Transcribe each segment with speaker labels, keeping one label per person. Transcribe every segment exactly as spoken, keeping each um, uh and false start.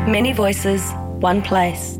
Speaker 1: Many voices, one place.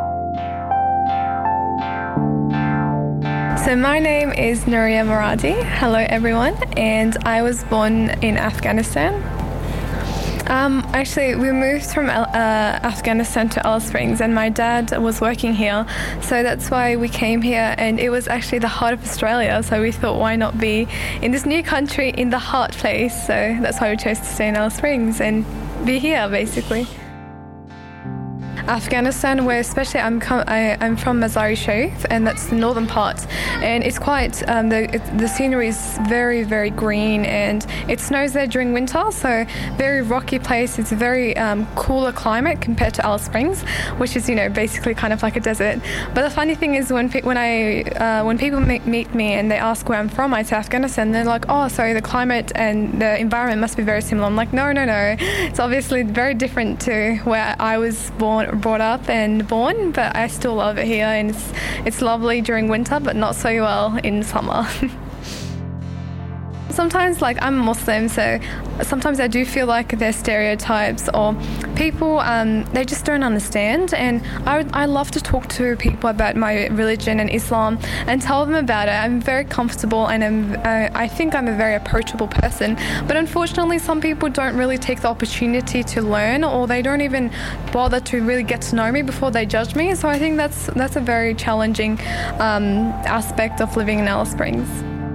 Speaker 2: So my name is Nuria Maradi. Hello everyone, and I was born in Afghanistan. Um, actually, we moved from uh, Afghanistan to Alice Springs, and my dad was working here, so that's why we came here. And it was actually the heart of Australia, so we thought, why not be in this new country in the heart place? So that's why we chose to stay in Alice Springs and be here, basically. Afghanistan, where especially I'm com- I, I'm from Mazar-i-Sharif, and that's the northern part, and it's quite um, the it, the scenery is very very green, and it snows there during winter, so very rocky place. It's a very um, cooler climate compared to Alice Springs, which is, you know, basically kind of like a desert. But the funny thing is, when pe- when I uh, when people meet, meet me and they ask where I'm from, I say Afghanistan. They're like, oh, so the climate and the environment must be very similar. I'm like, no, no, no. It's obviously very different to where I was born. brought up and born, but I still love it here, and it's it's lovely during winter, but not so well in summer. Sometimes, like, I'm Muslim, so sometimes I do feel like there's stereotypes, or people, um, they just don't understand. And I, I love to talk to people about my religion and Islam and tell them about it. I'm very comfortable, and I'm, uh, I think I'm a very approachable person. But unfortunately, some people don't really take the opportunity to learn, or they don't even bother to really get to know me before they judge me. So I think that's that's a very challenging um, aspect of living in Alice Springs.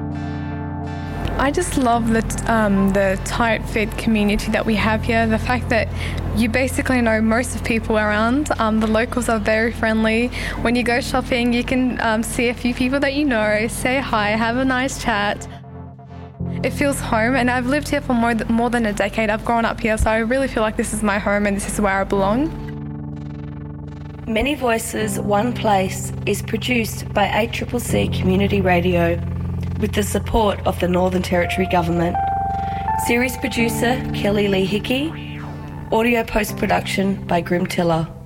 Speaker 2: I just love the um, the tight-fit community that we have here. The fact that you basically know most of people around. Um, the locals are very friendly. When you go shopping, you can um, see a few people that you know, say hi, have a nice chat. It feels home, and I've lived here for more, th- more than a decade. I've grown up here, so I really feel like this is my home and this is where I belong.
Speaker 1: Many Voices, One Place is produced by A C C C Community Radio, with the support of the Northern Territory Government. Series producer Kelly Lee Hickey. Audio post-production by Grim Tiller.